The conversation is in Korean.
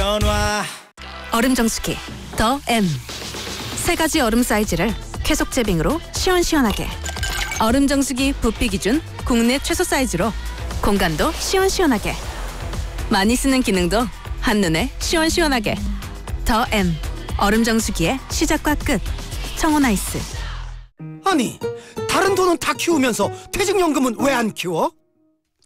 변화. 얼음 정수기 더 M. 세 가지 얼음 사이즈를 쾌속 제빙으로 시원시원하게. 얼음 정수기 부피 기준 국내 최소 사이즈로 공간도 시원시원하게. 많이 쓰는 기능도 한눈에 시원시원하게. 더 M. 얼음 정수기의 시작과 끝. 청혼아이스. 아니, 다른 돈은 다 키우면서 퇴직연금은 왜 안 키워?